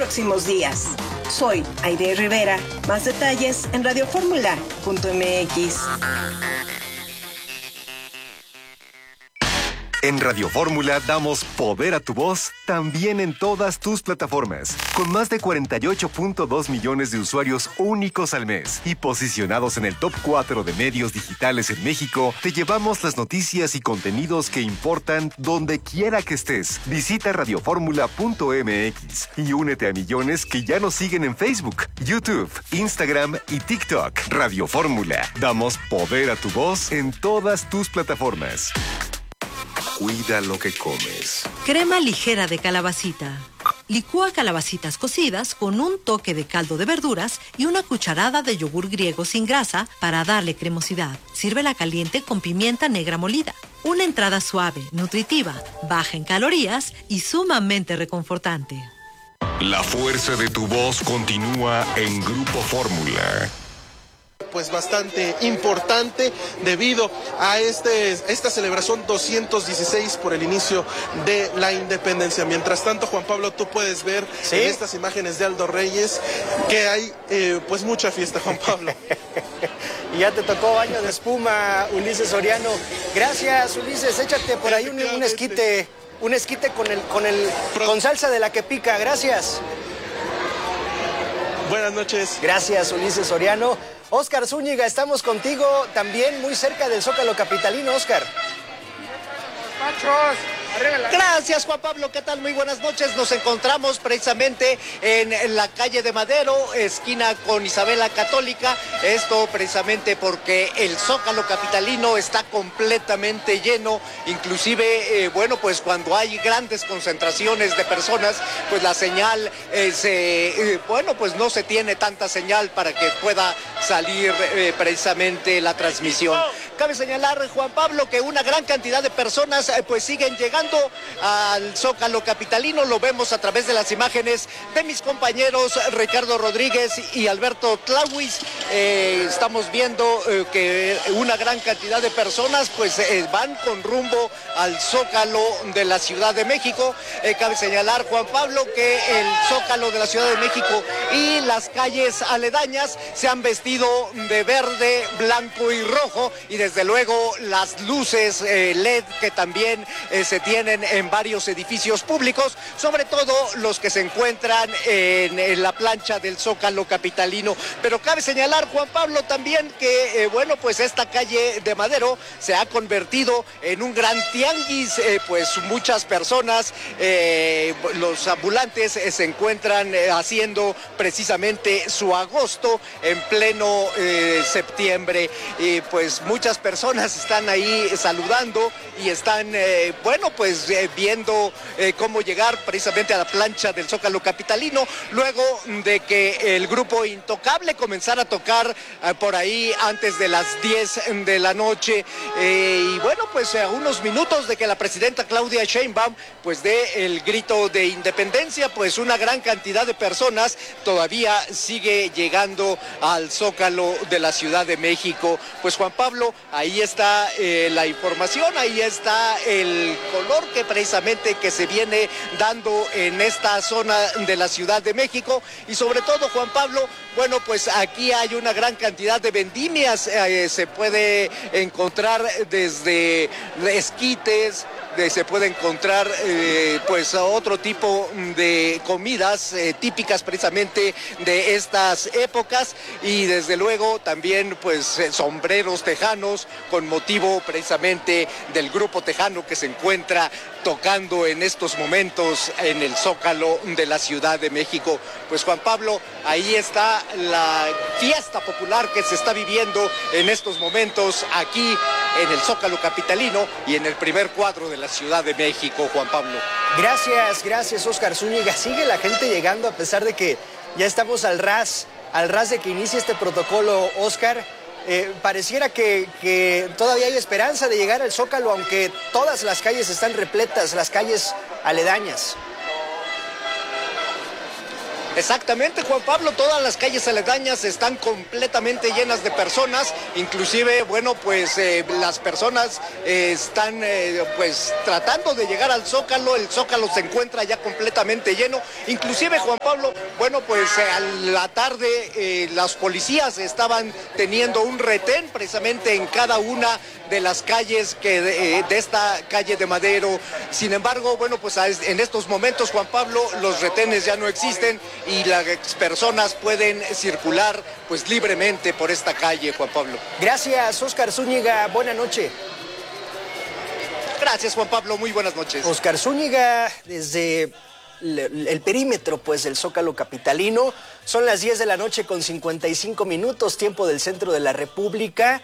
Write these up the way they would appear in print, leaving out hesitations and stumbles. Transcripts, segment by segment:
próximos días. Soy Aide Rivera. Más detalles en radioformula.mx. En Radio Fórmula damos poder a tu voz también en todas tus plataformas. Con más de 48.2 millones de usuarios únicos al mes y posicionados en el top 4 de medios digitales en México, te llevamos las noticias y contenidos que importan donde quiera que estés. Visita radioformula.mx y únete a millones que ya nos siguen en Facebook, YouTube, Instagram y TikTok. Radio Fórmula. Damos poder a tu voz en todas tus plataformas. Cuida lo que comes. Crema ligera de calabacita. Licúa calabacitas cocidas con un toque de caldo de verduras y una cucharada de yogur griego sin grasa para darle cremosidad. Sírvela caliente con pimienta negra molida. Una entrada suave, nutritiva, baja en calorías y sumamente reconfortante. La fuerza de tu voz continúa en Grupo Fórmula. Pues bastante importante debido a esta celebración 216 por el inicio de la independencia. Mientras tanto, Juan Pablo, tú puedes ver en estas imágenes de Aldo Reyes que hay pues mucha fiesta, Juan Pablo. Y ya te tocó baño de espuma, Ulises Soriano. Gracias, Ulises, échate por ahí un esquite con salsa de la que pica. Gracias. Buenas noches. Gracias, Ulises Soriano. Óscar Zúñiga, estamos contigo también muy cerca del Zócalo capitalino, Óscar. Gracias, Juan Pablo, ¿qué tal? Muy buenas noches. Nos encontramos precisamente en la calle de Madero, esquina con Isabela Católica. Esto precisamente porque el Zócalo capitalino está completamente lleno. Inclusive, bueno, pues cuando hay grandes concentraciones de personas, pues la señal, bueno, pues no se tiene tanta señal para que pueda salir precisamente la transmisión. Cabe señalar, Juan Pablo, que una gran cantidad de personas pues siguen llegando al Zócalo capitalino. Lo vemos a través de las imágenes de mis compañeros Ricardo Rodríguez y Alberto Tlauis. Estamos viendo que una gran cantidad de personas pues van con rumbo al Zócalo de la Ciudad de México. Cabe señalar, Juan Pablo, que el Zócalo de la Ciudad de México y las calles aledañas se han vestido de verde, blanco y rojo, y desde luego las luces LED que también se tienen en varios edificios públicos, sobre todo los que se encuentran en la plancha del Zócalo capitalino. Pero cabe señalar, Juan Pablo, también que, bueno, pues esta calle de Madero se ha convertido en un gran tianguis, pues muchas personas, los ambulantes se encuentran haciendo precisamente su agosto en pleno septiembre, y pues muchas personas están ahí saludando y están, bueno, pues viendo cómo llegar precisamente a la plancha del Zócalo capitalino, luego de que el grupo Intocable comenzara a tocar por ahí antes de las 10 de la noche, y bueno, pues a unos minutos de que la presidenta Claudia Sheinbaum pues dé el grito de independencia, pues una gran cantidad de personas todavía sigue llegando al Zócalo de la Ciudad de México. Pues Juan Pablo, ahí está la información, ahí está el color que precisamente que se viene dando en esta zona de la Ciudad de México, y sobre todo, Juan Pablo, bueno, pues aquí hay una gran cantidad de vendimias, se puede encontrar desde esquites, se puede encontrar pues otro tipo de comidas típicas precisamente de estas épocas, y desde luego también pues sombreros tejanos con motivo precisamente del grupo tejano que se encuentra tocando en estos momentos en el Zócalo de la Ciudad de México. Pues Juan Pablo, ahí está la fiesta popular que se está viviendo en estos momentos aquí en el Zócalo capitalino y en el primer cuadro de la Ciudad de México, Juan Pablo. Gracias, Óscar Zúñiga. Sigue la gente llegando a pesar de que ya estamos al ras de que inicie este protocolo, Óscar. Pareciera que todavía hay esperanza de llegar al Zócalo, aunque todas las calles están repletas, las calles aledañas. Exactamente, Juan Pablo, todas las calles aledañas están completamente llenas de personas, inclusive, bueno, pues las personas están pues tratando de llegar al Zócalo, el Zócalo se encuentra ya completamente lleno, inclusive, Juan Pablo, bueno, pues a la tarde las policías estaban teniendo un retén precisamente en cada una de las calles de esta calle de Madero. Sin embargo, bueno, pues en estos momentos, Juan Pablo, los retenes ya no existen y las personas pueden circular pues libremente por esta calle, Juan Pablo. Gracias, Óscar Zúñiga. Buena noche. Gracias, Juan Pablo. Muy buenas noches. Óscar Zúñiga, desde el perímetro pues del Zócalo capitalino. Son las 10 de la noche con 55 minutos, tiempo del centro de la República.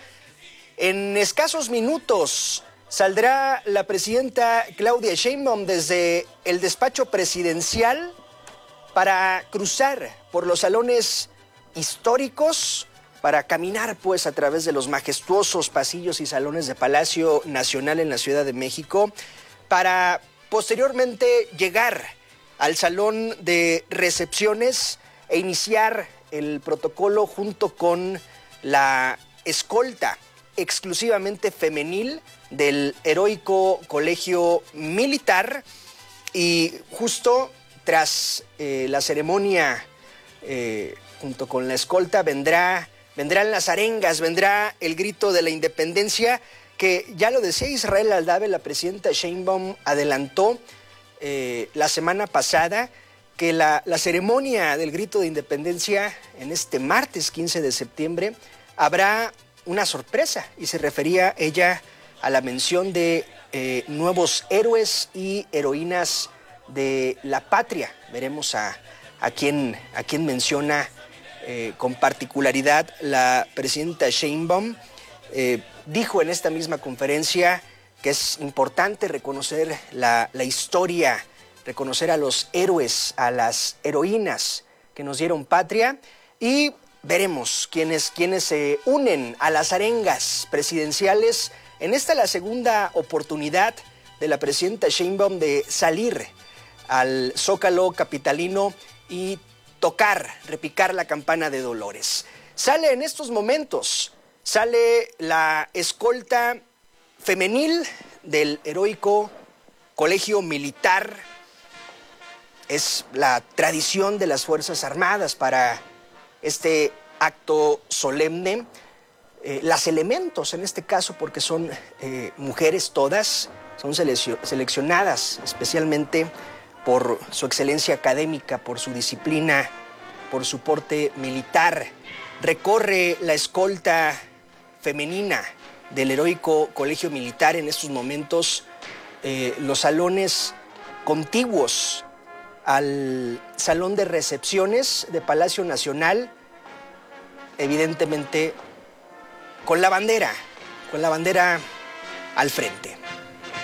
En escasos minutos saldrá la presidenta Claudia Sheinbaum desde el despacho presidencial para cruzar por los salones históricos, para caminar pues a través de los majestuosos pasillos y salones de Palacio Nacional en la Ciudad de México, para posteriormente llegar al salón de recepciones e iniciar el protocolo junto con la escolta exclusivamente femenil del heroico Colegio Militar. Y justo tras la ceremonia, junto con la escolta, vendrán las arengas, vendrá el grito de la independencia, que ya lo decía Israel Aldave, la presidenta Sheinbaum adelantó la semana pasada que la ceremonia del grito de independencia en este martes 15 de septiembre habrá una sorpresa, y se refería ella a la mención de nuevos héroes y heroínas de la patria. Veremos a quién menciona con particularidad la presidenta Sheinbaum. Dijo en esta misma conferencia que es importante reconocer la historia, reconocer a los héroes, a las heroínas que nos dieron patria, y veremos quiénes se unen a las arengas presidenciales. En esta la segunda oportunidad de la presidenta Sheinbaum de salir al Zócalo capitalino y repicar la campana de Dolores. Sale en estos momentos, sale la escolta femenil del heroico Colegio Militar. Es la tradición de las Fuerzas Armadas para este acto solemne. Las elementos, en este caso, porque son mujeres todas, son seleccionadas especialmente por su excelencia académica, por su disciplina, por su porte militar. Recorre la escolta femenina del heroico Colegio Militar en estos momentos los salones contiguos al salón de recepciones de Palacio Nacional, evidentemente con la bandera al frente.